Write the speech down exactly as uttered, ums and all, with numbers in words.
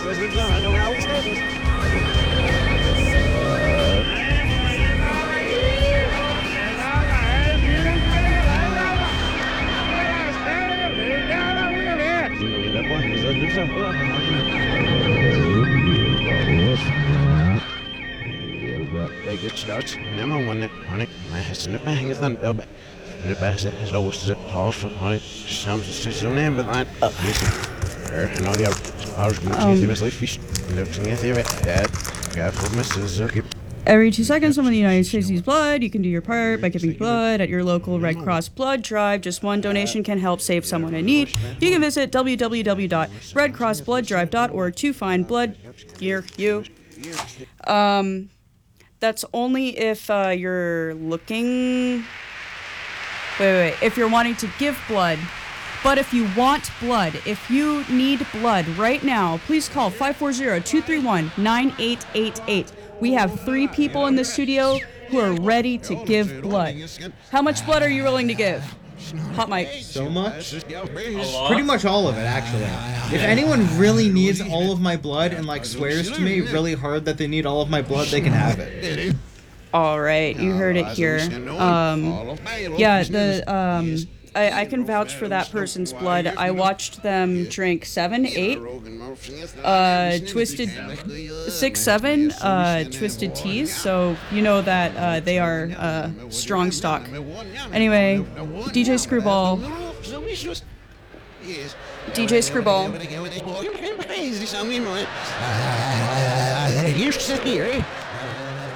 They get starts. Never won it. Honey, my husband, the bang is on the bell. The best is always the tall for honey. Some so name, but I listen. And all the other hours going to see myself fish. Looking at the dad. Got for my sister. Every two seconds, someone in the United States needs blood. You can do your part by giving blood at your local Red Cross blood drive. Just one donation can help save someone in need. You can visit w w w dot red cross blood drive dot org to find blood near you. Um, that's only if uh, you're looking... Wait, wait, wait. If you're wanting to give blood. But if you want blood, if you need blood right now, please call five four zero, two three one, nine eight eight eight. We have three people in the studio who are ready to give blood. How much blood are you willing to give? Hot mic. So much? Pretty much all of it, actually. If anyone really needs all of my blood and, like, swears to me really hard that they need all of my blood, they can have it. All right, you heard it here. Um, yeah, the, um... I, I can vouch for that person's blood. I watched them drink seven, eight, uh, twisted, six, seven, uh, twisted teas. So you know that uh, they are uh, strong stock. Anyway, D J Screwball. D J Screwball.